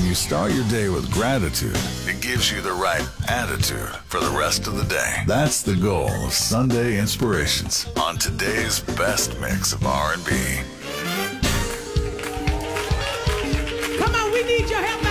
you start your day with gratitude, it gives you the right attitude for the rest of the day. That's the goal of Sunday Inspirations on today's best mix of R&B. Come on, we need your help.